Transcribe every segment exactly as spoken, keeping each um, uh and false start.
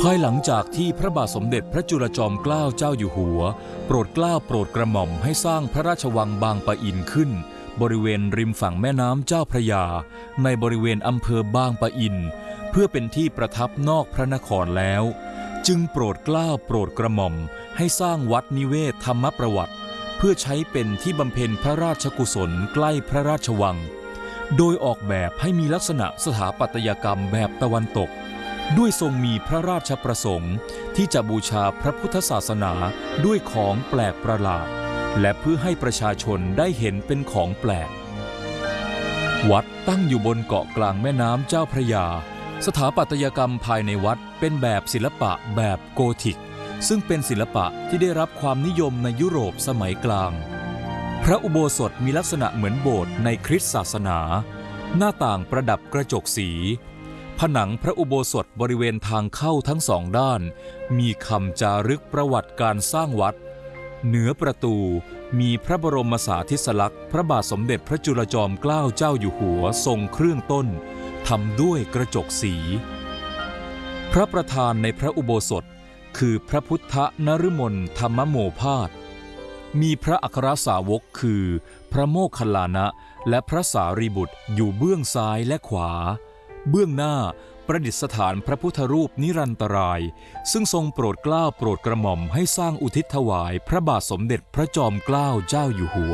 ภายหลังจากที่พระบาทสมเด็จพระจุลจอมเกล้าเจ้าอยู่หัวโปรดเกล้าโปรดกระหม่อมให้สร้างพระราชวังบางปะอินขึ้นบริเวณริมฝั่งแม่น้ำเจ้าพระยาในบริเวณอำเภอบางปะอินเพื่อเป็นที่ประทับนอกพระนครแล้วจึงโปรดเกล้าโปรดกระหม่อมให้สร้างวัดนิเวศธรรมประวัติเพื่อใช้เป็นที่บำเพ็ญพระราชกุศลใกล้พระราชวังโดยออกแบบให้มีลักษณะสถาปัตยกรรมแบบตะวันตกด้วยทรงมีพระราชประสงค์ที่จะบูชาพระพุทธศาสนาด้วยของแปลกประหลาดและเพื่อให้ประชาชนได้เห็นเป็นของแปลกวัดตั้งอยู่บนเกาะกลางแม่น้ำเจ้าพระยาสถาปัตยกรรมภายในวัดเป็นแบบศิลปะแบบโกธิกซึ่งเป็นศิลปะที่ได้รับความนิยมในยุโรปสมัยกลางพระอุโบสถมีลักษณะเหมือนโบสถ์ในคริสตศาสนาหน้าต่างประดับกระจกสีผนังพระอุโบสถบริเวณทางเข้าทั้งสองด้านมีคำจารึกประวัติการสร้างวัดเหนือประตูมีพระบรมสาธิสลักษณ์พระบาทสมเด็จพระจุลจอมเกล้าเจ้าอยู่หัวทรงเครื่องต้นทำด้วยกระจกสีพระประธานในพระอุโบสถคือพระพุทธนฤมลธรรมโมภาสมีพระอัครสาวกคือพระโมคคัลลานะและพระสารีบุตรอยู่เบื้องซ้ายและขวาเบื้องหน้าประดิษฐานพระพุทธรูปนิรันตรายซึ่งทรงโปรดเกล้าโปรดกระหม่อมให้สร้างอุทิศถวายพระบาทสมเด็จพระจอมเกล้าเจ้าอยู่หั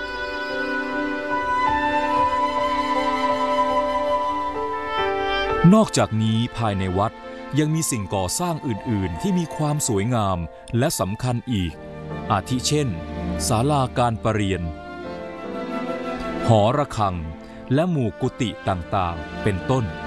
วนอกจากนี้ภายในวัดยังมีสิ่งก่อสร้างอื่นๆที่มีความสวยงามและสำคัญอีกอาทิเช่นศาลาการประเรียนหอระฆังและหมู่กุฏิต่างๆเป็นต้น